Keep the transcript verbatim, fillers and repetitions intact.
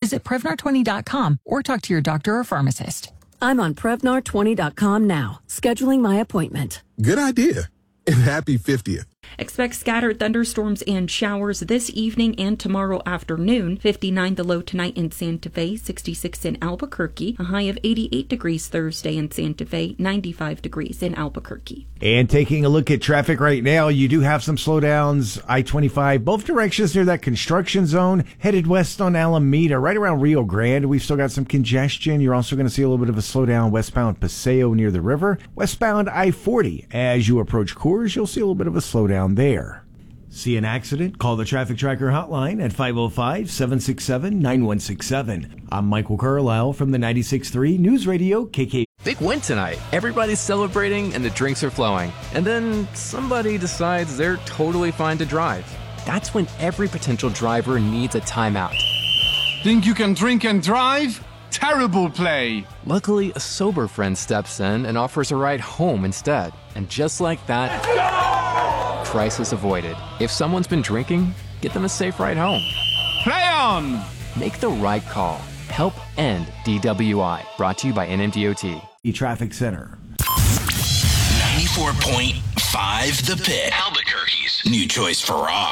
Visit Prevnar twenty dot com or talk to your doctor or pharmacist. I'm on Prevnar twenty dot com now, scheduling my appointment. Good idea. And happy fiftieth. Expect scattered thunderstorms and showers this evening and tomorrow afternoon. fifty-nine the low tonight in Santa Fe, sixty-six in Albuquerque, a high of eighty-eight degrees Thursday in Santa Fe, ninety-five degrees in Albuquerque. And taking a look at traffic right now, you do have some slowdowns. I twenty-five, both directions near that construction zone, headed west on Alameda, right around Rio Grande. We've still got some congestion. You're also going to see a little bit of a slowdown westbound Paseo near the river. Westbound I forty, as you approach Coors, you'll see a little bit of a slowdown there. See an accident? Call the Traffic Tracker hotline at five oh five, seven six seven, nine one six seven. I'm Michael Carlisle from the ninety-six point three News Radio K K. Big win tonight. Everybody's celebrating and the drinks are flowing. And then somebody decides they're totally fine to drive. That's when every potential driver needs a timeout. Think you can drink and drive? Terrible play. Luckily, a sober friend steps in and offers a ride home instead. And just like that, crisis avoided. If someone's been drinking, get them a safe ride home. Play on! Make the right call. Help end D W I. Brought to you by N M D O T. E-Traffic Center. ninety-four point five The Pit. Albuquerque's new choice for rock.